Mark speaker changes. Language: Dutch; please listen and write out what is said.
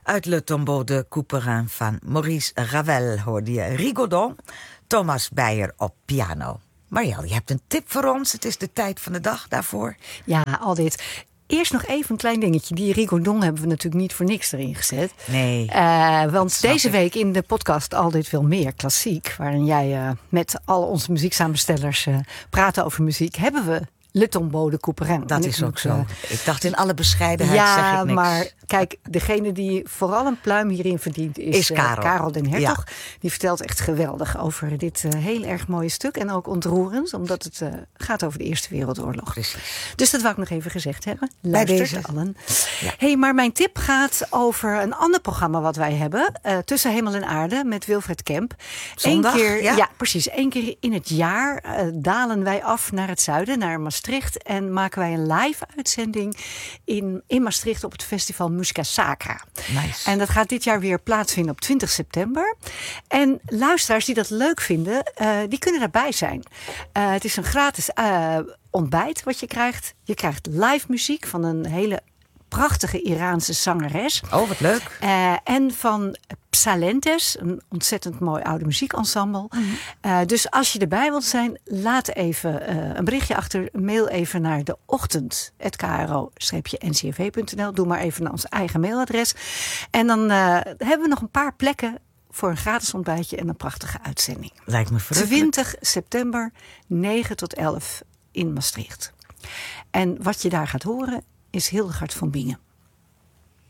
Speaker 1: Uit Le Tombeau de Couperin van Maurice Ravel hoorde je Rigaudon, Thomas Beyer op piano. Marielle, je hebt een tip voor ons. Het is de tijd van de dag daarvoor.
Speaker 2: Ja, al dit. Eerst nog even een klein dingetje. Die Rigaudon hebben we natuurlijk niet voor niks erin gezet.
Speaker 1: Nee.
Speaker 2: Want deze week in de podcast Al dit veel meer klassiek, waarin jij met al onze muzieksamenstellers praat over muziek, hebben we Le Tombeau de Couperin.
Speaker 1: Dat is ook zo. Ik dacht in alle bescheidenheid zeg ik niks.
Speaker 2: Ja, maar kijk, degene die vooral een pluim hierin verdient is Karel den Hertog. Ja. Die vertelt echt geweldig over dit heel erg mooie stuk. En ook ontroerend, omdat het gaat over de Eerste Wereldoorlog.
Speaker 1: Precies.
Speaker 2: Dus dat wou ik nog even gezegd hebben. Luistert allen.
Speaker 1: Ja.
Speaker 2: Hey, maar mijn tip gaat over een ander programma wat wij hebben. Tussen Hemel en Aarde met Wilfred Kemp.
Speaker 1: Zondag?
Speaker 2: Ja, precies. 1 keer in het jaar dalen wij af naar het zuiden, naar Maastricht. En maken wij een live uitzending in Maastricht op het festival Musica Sacra.
Speaker 1: Nice.
Speaker 2: En dat gaat dit jaar weer plaatsvinden op 20 september. En luisteraars die dat leuk vinden, die kunnen daarbij zijn. Het is een gratis ontbijt wat je krijgt. Je krijgt live muziek van een hele prachtige Iraanse zangeres.
Speaker 1: Oh, wat leuk.
Speaker 2: En van Psalentes, een ontzettend mooi oude muziekensemble. Mm-hmm. Dus als je erbij wilt zijn, laat even een berichtje achter. Mail even naar de ochtend@kro-ncrv.nl. Doe maar even naar ons eigen mailadres. En dan hebben we nog een paar plekken voor een gratis ontbijtje en een prachtige uitzending.
Speaker 1: Lijkt me verrukkelijk.
Speaker 2: 20 september, 9 tot 11 in Maastricht. En wat je daar gaat horen is Hildegard van Bingen.